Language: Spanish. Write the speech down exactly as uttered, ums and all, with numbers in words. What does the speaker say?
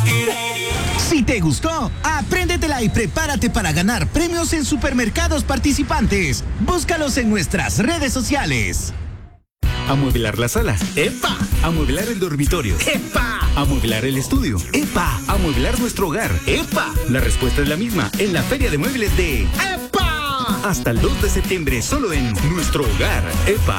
Si te gustó, apréndetela y prepárate para ganar premios en supermercados participantes. Búscalos en nuestras redes sociales. Amueblar la sala. ¡Epa! Amueblar el dormitorio. ¡Epa! Amueblar el estudio. ¡Epa! Amueblar nuestro hogar. ¡Epa! La respuesta es la misma en la Feria de Muebles de ¡Epa! Hasta el dos de septiembre solo en Nuestro Hogar. ¡Epa!